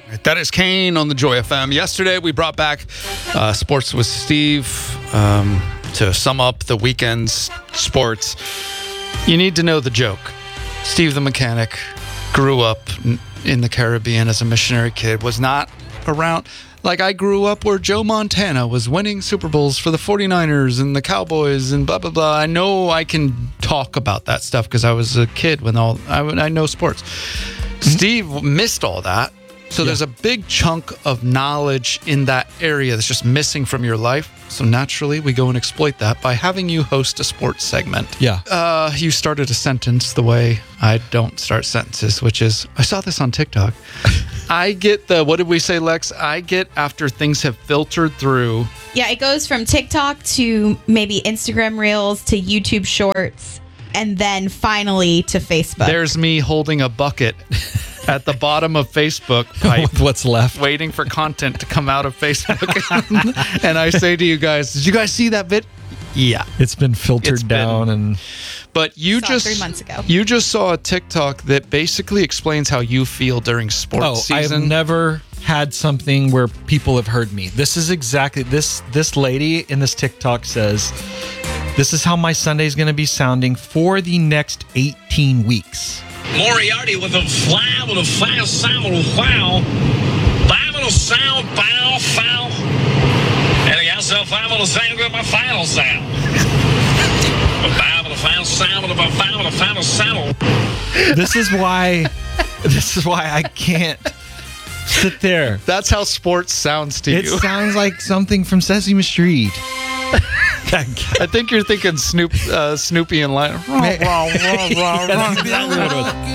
That is Kane on the Joy FM. Yesterday, we brought back Sports with Steve to sum up the weekend's sports. You need to know the joke. Steve the mechanic grew up in the Caribbean as a missionary kid, was not around. Like, I grew up where Joe Montana was winning Super Bowls for the 49ers and the Cowboys and blah, blah, blah. I know I can talk about that stuff because I was a kid when I know sports. Steve missed all that. So there's a big chunk of knowledge in that area that's just missing from your life. So naturally, we go and exploit that by having you host a sports segment. Yeah. You started a sentence the way I don't start sentences, which is, I saw this on TikTok. I get what did we say, Lex? I get after things have filtered through. Yeah, it goes from TikTok to maybe Instagram Reels to YouTube Shorts, and then finally to Facebook. There's me holding a bucket at the bottom of Facebook pipe. With what's left. Waiting for content to come out of Facebook. And I say to you guys, did you guys see that vid? Yeah. It's been filtered down. But you Saw just 3 months ago. You just saw a TikTok that basically explains how you feel during sports season. I've never had something where people have heard me. This is exactly this lady in this TikTok says, this is how my Sunday's going to be sounding for the next 18 weeks. Moriarty with a fly, with a fast sound, with a foul. Five with a sound, foul. And he has a five with a sound with my final sound. A five with a final sound, with a five with a final sound. This is why I can't sit there. That's how sports sounds to It you. sounds like something from Sesame Street. I think you're thinking Snoopy and Lion. That's exactly what it was.